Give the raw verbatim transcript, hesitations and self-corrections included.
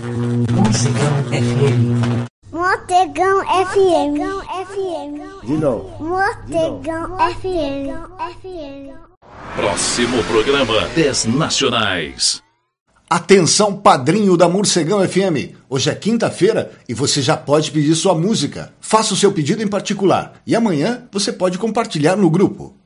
Morcegão F M. Morcegão F M. F M. De novo. Morcegão F M. F M. Próximo programa dez Nacionais. Atenção, padrinho da Morcegão F M. Hoje é quinta-feira e você já pode pedir sua música. Faça o seu pedido em particular e amanhã você pode compartilhar no grupo.